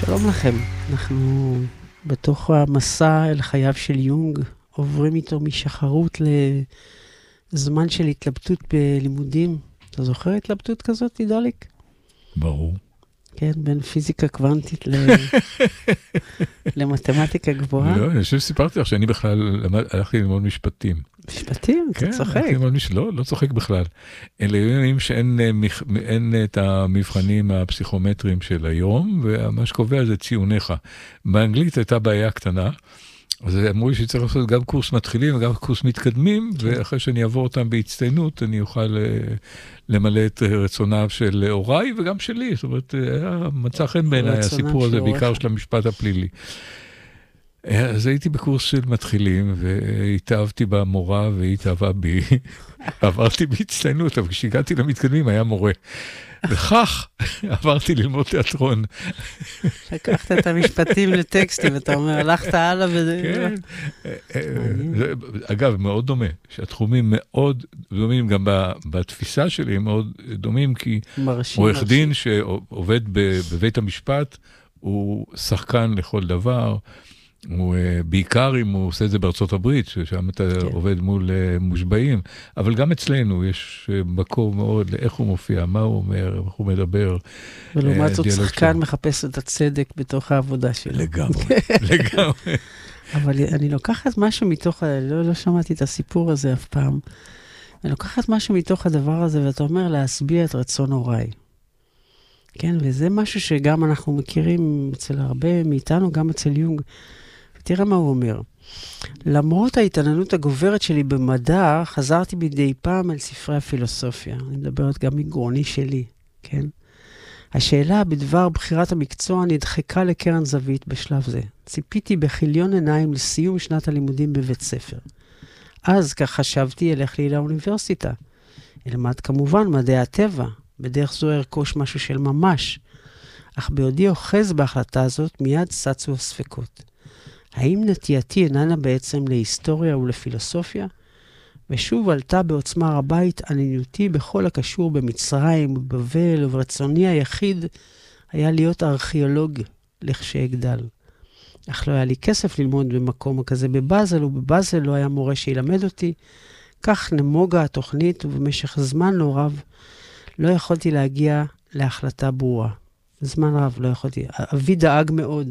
שלום לכם, אנחנו בתוך המסע אל חייו של יונג, עוברים איתו משחרות לזמן של התלבטות בלימודים. אתה זוכר התלבטות כזאת, דוליק? ברור. כן, בין פיזיקה קוונטית למתמטיקה גבוהה. לא, אני חושב שסיפרתי לך שאני בכלל הלכתי ללמוד משפטים. משפטים? אתה צוחק. לא צוחק בכלל. אלה ימים שאין את המבחנים הפסיכומטריים של היום, ומה שקובע זה ציוניך. באנגלית הייתה בעיה קטנה, אז אמרו לי שצריך לעשות גם קורס מתחילים וגם קורס מתקדמים, ואחרי שאני אעבור אותם בהצטיינות, אני אוכל למלא את רצוניו של הוריי וגם שלי. זאת אומרת, מצא חן בעיניי הסיפור הזה, בעיקר של המשפט הפלילי. אז הייתי בקורס של מתחילים, והתאהבתי במורה והיא התאהבה בי. עברתי בהצטיינות, אבל כשהגעתי למתקדמים היה מורה. וכך עברתי ללמוד תיאטרון. לקחת את המשפטים לטקסטים, ואתה אומר, הלכת הלאה וזה... כן. אגב, מאוד דומה, שהתחומים מאוד דומים, גם בתפיסה שלי הם מאוד דומים, כי עורך דין שעובד בבית המשפט, הוא שחקן לכל דבר, הוא בעיקר אם הוא עושה את זה בארצות הברית, ששם אתה עובד מול מושבעים, אבל גם אצלנו יש מקום מאוד לאיך הוא מופיע, מה הוא אומר, איך הוא מדבר. ולעומת זאת שחקן מחפש את הצדק בתוך העבודה שלו. לגמרי, לגמרי. אבל אני לוקחת משהו מתוך, לא שמעתי את הסיפור הזה אף פעם, אני לוקחת משהו מתוך הדבר הזה, ואתה אומר להשביע את רצון הוריי. כן, וזה משהו שגם אנחנו מכירים אצל הרבה מאיתנו, גם אצל יונג. תראה מה הוא אומר. למרות ההתעניינות הגוברת שלי במדע, חזרתי מדי פעם אל ספרי הפילוסופיה. אני מדברת גם מגרוני שלי, כן? השאלה בדבר בחירת המקצוע נדחקה לקרן זווית בשלב זה. ציפיתי בכיליון עיניים לסיום שנת הלימודים בבית ספר. אז כך חשבתי אלך לי לאוניברסיטה. אלמד כמובן מדעי הטבע. בדרך זו ארכוש משהו של ממש. אך בעודי אוחז בהחלטה הזאת מיד צצו הספקות. האם נטייתי איננה בעצם להיסטוריה ולפילוסופיה? ושוב עלתה בעוצמה רבה התעניינותי בכל הקשור במצרים ובבל, וברצוני היחיד היה להיות ארכיאולוג לכשאגדל. אך לא היה לי כסף ללמוד במקום כזה בבאזל, ובבאזל לא היה מורה שילמד אותי. כך נמוגה התוכנית, ובמשך זמן לא רב לא יכולתי להגיע להחלטה ברורה. זמן רב לא יכולתי. אבי דאג מאוד